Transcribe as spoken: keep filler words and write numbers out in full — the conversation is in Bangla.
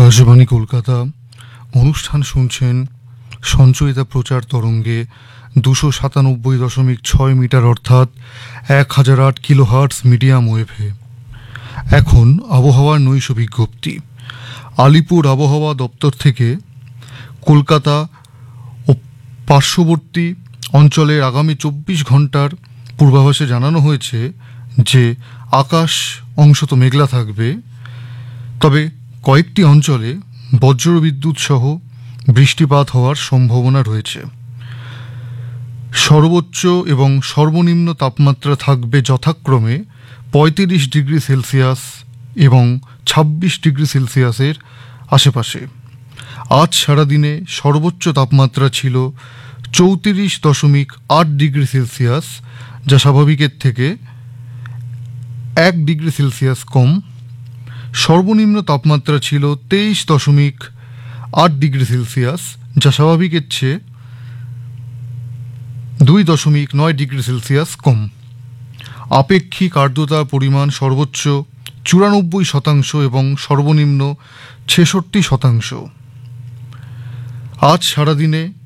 আকাশবাণী কলকাতা। অনুষ্ঠান শুনছেন সঞ্চয়িতা প্রচার তরঙ্গে দুশো সাতানব্বই দশমিক ছয় মিটার অর্থাৎ এক হাজার আট কিলো হার্টস মিডিয়াম ওয়েভে। এখন আবহাওয়ার নৈশ বিজ্ঞপ্তি। আলিপুর আবহাওয়া দপ্তর থেকে কলকাতা ও পার্শ্ববর্তী অঞ্চলের আগামী চব্বিশ ঘন্টার পূর্বাভাসে জানানো হয়েছে যে আকাশ অংশত মেঘলা থাকবে, তবে কয়েকটি অঞ্চলে বজ্রবিদ্যুৎ সহ বৃষ্টিপাত হওয়ার সম্ভাবনা রয়েছে। সর্বোচ্চ এবং সর্বনিম্ন তাপমাত্রা থাকবে যথাক্রমে পঁয়ত্রিশ ডিগ্রি সেলসিয়াস এবং ছাব্বিশ ডিগ্রি সেলসিয়াসের আশেপাশে। আজ সারাদিনে সর্বোচ্চ তাপমাত্রা ছিল চৌত্রিশ দশমিক আট ডিগ্রি সেলসিয়াস, যা স্বাভাবিকের থেকে এক ডিগ্রি সেলসিয়াস কম। সর্বনিম্ন তাপমাত্রা ছিল তেইশ দশমিক আট ডিগ্রি সেলসিয়াস, যা স্বাভাবিকের চেয়ে দুই দশমিক নয় ডিগ্রি সেলসিয়াস কম। আপেক্ষিক আর্দ্রতার পরিমাণ সর্বোচ্চ চুরানব্বই শতাংশ এবং সর্বনিম্ন ছেষট্টি শতাংশ। আজ সারাদিনে